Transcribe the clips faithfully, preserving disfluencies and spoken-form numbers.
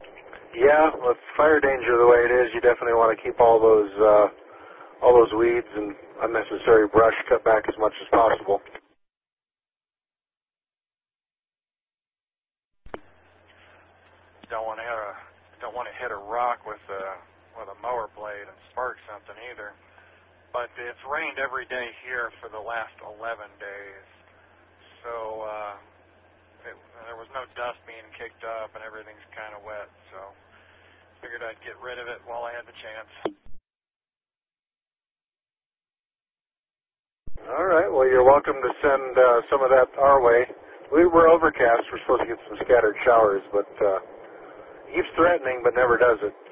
Yeah, with fire danger the way it is, you definitely want to keep all those uh, all those weeds and unnecessary brush cut back as much as possible. Don't want to hit a don't want to hit a rock with a with a mower blade and spark something either. But it's rained every day here for the last eleven days, so uh, it, there was no dust being kicked up, and everything's kind of wet. So figured I'd get rid of it while I had the chance. All right. Well, you're welcome to send uh, some of that our way. We were overcast. We're supposed to get some scattered showers, but uh, keeps threatening, but never does it.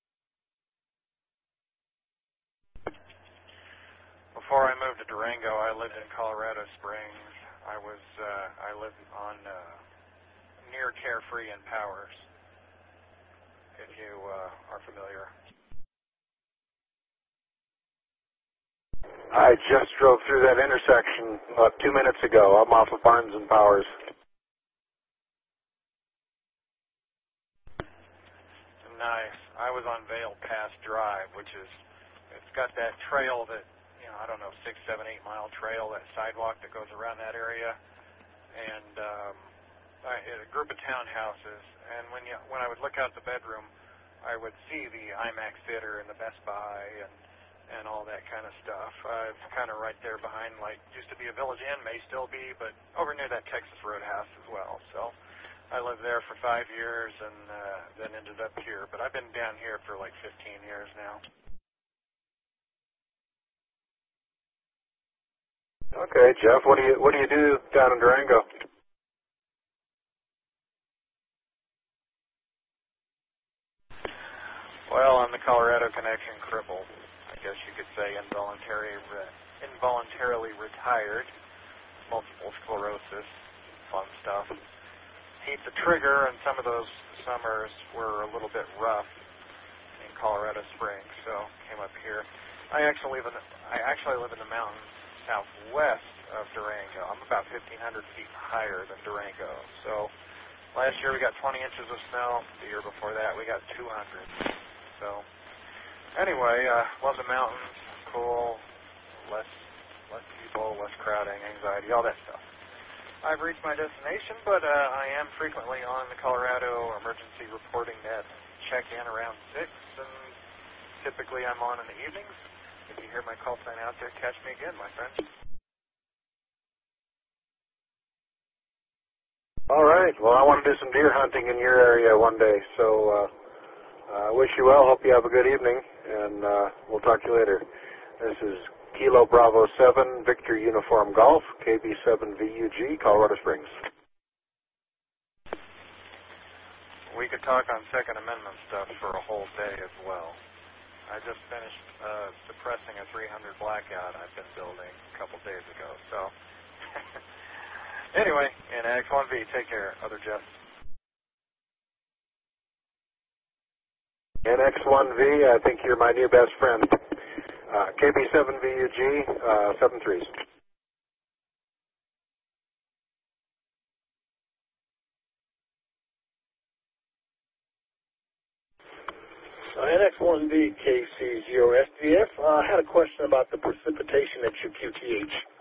Before I moved to Durango, I lived in Colorado Springs. I was uh, I lived on uh, near Carefree and Powers, if you uh, are familiar. I just drove through that intersection about two minutes ago. I'm off of Barnes and Powers. Nice. I was on Vail Pass Drive, which is, it's got that trail that, you know, I don't know, six, seven, eight mile trail, that sidewalk that goes around that area, and um, I, a group of townhouses. And when you, when I would look out the bedroom, I would see the IMAX theater and the Best Buy and and all that kind of stuff. Uh, it's kind of right there behind, like, used to be a Village Inn, may still be, but over near that Texas Roadhouse as well. So I lived there for five years and uh, then ended up here. But I've been down here for like fifteen years now. Okay, Jeff, what do you what do you do down in Durango? Well, I'm the Colorado Connection cripple. I guess you could say involuntary, re- involuntarily retired, multiple sclerosis, fun stuff. Heat the trigger, and some of those summers were a little bit rough in Colorado Springs, so came up here. I actually live in the, I actually live in the mountains southwest of Durango. I'm about fifteen hundred feet higher than Durango. So last year we got twenty inches of snow. The year before that we got two hundred. So anyway, uh, love the mountains. Cool. Less less people, less crowding, anxiety, all that stuff. I've reached my destination, but uh, I am frequently on the Colorado Emergency Reporting Net. Check in around six, and typically I'm on in the evenings. If you hear my call sign out there, catch me again, my friend. All right. Well, I want to do some deer hunting in your area one day, so uh, I uh, wish you well. Hope you have a good evening, and uh, we'll talk to you later. This is Kilo Bravo seven, Victor Uniform Golf, K B seven V U G, Colorado Springs. We could talk on Second Amendment stuff for a whole day as well. I just finished uh, suppressing a three hundred blackout I've been building a couple days ago. So, anyway, in X one V, take care, other Jeff. In X one V, I think you're my new best friend. Uh, K B seven V U G, uh, seven threes. Uh, N X one V K C zero S D F. I uh, had a question about the precipitation at your Q T H.